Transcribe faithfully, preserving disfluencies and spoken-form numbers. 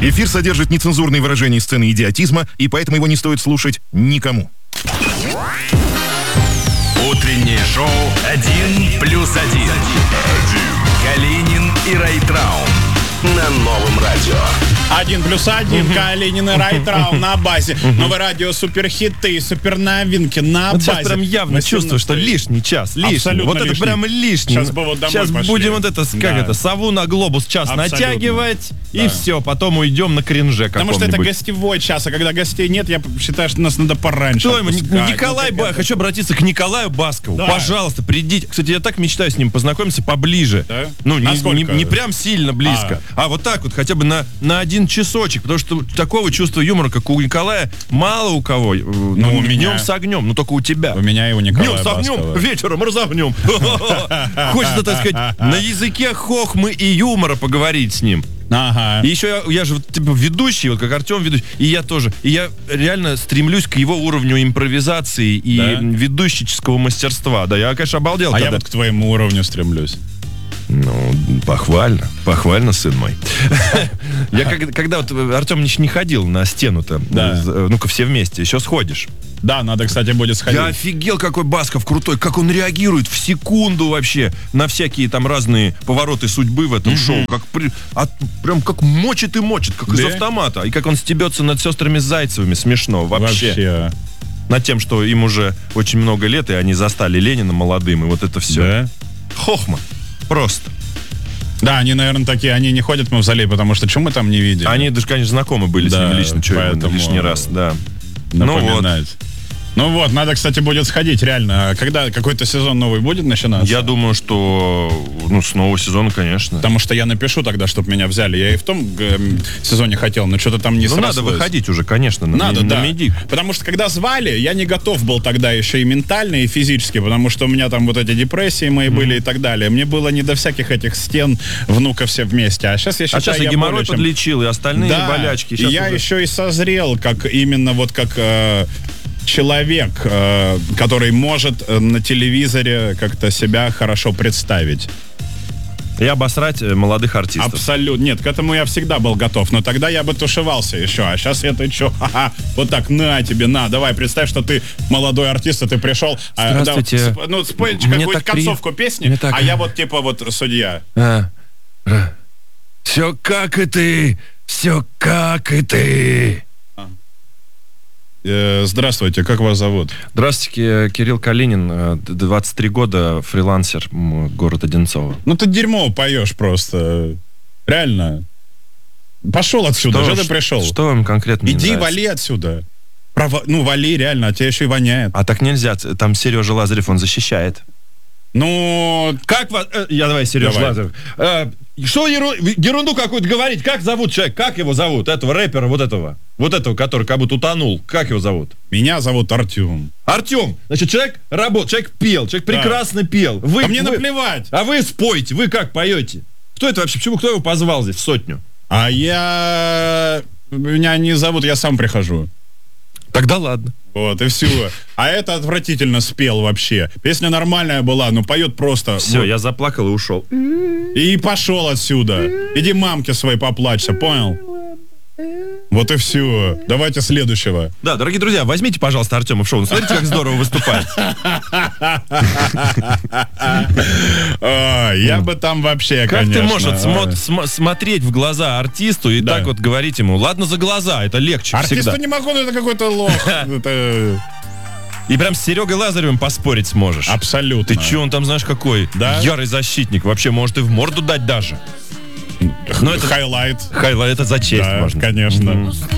Эфир содержит нецензурные выражения, сцены идиотизма, и поэтому его не стоит слушать никому. Утреннее шоу «Один плюс один». Калинин и Райтрау на новом радио. Один плюс один, Калинин и Райтрау на базе. Новое радио, суперхиты, суперновинки на вот базе. сейчас прям явно чувствую, что лишний час, лишний. Абсолютно вот это лишний. прям лишний. Сейчас бы вот домой Сейчас пошли. будем вот это, как Да. это, сову на глобус час Абсолютно. натягивать, Да. и все, потом уйдем на кринже Потому что это каком-нибудь. гостевой час, а когда гостей нет, я считаю, что нас надо пораньше Кто ему? Ни- отпускать. Николай, Ну, Ба- как это? хочу обратиться к Николаю Баскову. Да. Пожалуйста, придите. Кстати, я так мечтаю с ним познакомиться поближе. Да? Ну, не, Насколько? не, не прям сильно близко, а. вот так вот, хотя бы на, на один часочек. Потому что такого чувства юмора, как у Николая, мало у кого. Ну, у меня. днем с огнем, ну только у тебя. У меня и у Николая Днем с огнем, Баскова. вечером разогнем. Хочется, так сказать, на языке хохмы и юмора поговорить с ним. Ага. И еще я, я же вот, типа ведущий, вот как Артем ведущий, и я тоже. И я реально стремлюсь к его уровню импровизации и Да? ведущеческого мастерства. Да, я, конечно, обалдел. А я когда- вот к твоему уровню стремлюсь. Ну, похвально, похвально, сын мой. Я когда, когда вот Артем не, не ходил на стену-то, Да. э, ну-ка все вместе, еще сходишь. Да, надо, кстати, будет сходить. Я офигел, какой Басков крутой, как он реагирует в секунду вообще на всякие там разные повороты судьбы в этом шоу. Как при- от- прям как мочит и мочит, как из Да? автомата. И как он стебется над сестрами Зайцевыми, смешно вообще. Вообще. Над тем, что им уже очень много лет, и они застали Ленина молодым, и вот это все. Да? Хохма. Просто. Да, они, наверное, такие, они не ходят в мавзолей, потому что что мы там не видели? Они даже, конечно, знакомы были Да, с ним лично, что поэтому лишний раз, да. Ну вот. напоминать. Ну вот, надо, кстати, будет сходить, реально. А когда какой-то сезон новый будет начинаться? Я думаю, что ну, с нового сезона, конечно. Потому что я напишу тогда, чтобы меня взяли. Я и в том эм, сезоне хотел, но что-то там не Ну, срослось. надо выходить уже, конечно, на, Надо, на да. медик. Потому что когда звали, я не готов был тогда еще и ментально, и физически, потому что у меня там вот эти депрессии мои mm. были и так далее. Мне было не до всяких этих стен, внука все вместе. А сейчас я считаю, А сейчас и я геморрой более чем- подлечил, и остальные Да, болячки. и Щас я уже- еще и созрел, как именно вот как э, человек, э, который может э, на телевизоре как-то себя хорошо представить. И обосрать э, молодых артистов. Абсолютно. Нет, к этому я всегда был готов. Но тогда я бы тушевался еще. А сейчас это что? Ха-ха. Вот так, на тебе, на. Давай, представь, что ты молодой артист, и ты пришел. а, Здравствуйте. да, сп- ну, спой Мне какую-то так при- концовку песни, мне так- а я вот типа вот судья. А, ра. Все как и ты, все как и ты. Э, здравствуйте, как вас зовут? Здравствуйте, Кирилл Калинин, э, двадцать три года, фрилансер, м, город Одинцово. Ну ты дерьмо поешь просто. Реально. Пошел отсюда, что, ты пришел? Что вам конкретно не Иди, нравится? вали отсюда. Право- ну, вали, реально, а тебя еще и воняет. А так нельзя, ц- там Сережа Лазарев, он защищает. Ну, Как вас... э, я давай, Сережа Давай. Лазарев. Э, что еру- ерунду какую-то говорить? Как зовут человек? Как его зовут? Этого рэпера, вот этого. Вот этого, который как будто утонул. Как его зовут? меня зовут Артем. Артем. Значит, человек работал, человек пел, человек Да. прекрасно пел. Вы, А мне вы- наплевать. А вы спойте, вы как поете? Кто это вообще? Почему кто его позвал здесь в сотню? А я... Меня не зовут, я сам прихожу. Тогда ладно. Вот, и все. А это отвратительно спел вообще. Песня нормальная была, но поет просто. Все, Вот. я заплакал и ушел. И пошел отсюда. Иди мамке своей поплачься, понял? Вот и все. Давайте следующего. Да, дорогие друзья, возьмите, пожалуйста, Артема в шоу. Ну, смотрите, как здорово выступает. А, Я бы там вообще, Как конечно. ты можешь вот смо- а. см- смотреть в глаза артисту и Да. так вот говорить ему, ладно, за глаза, это легче Артисту всегда. не могу, но это какой-то лох. Это И прям с Серегой Лазаревым поспорить сможешь. абсолютно. Ты че, он там знаешь какой? Да? Ярый защитник. Вообще, может и в морду дать даже. Но это Хайлайт. Хайла, это за честь Да, можно. конечно. Мгм.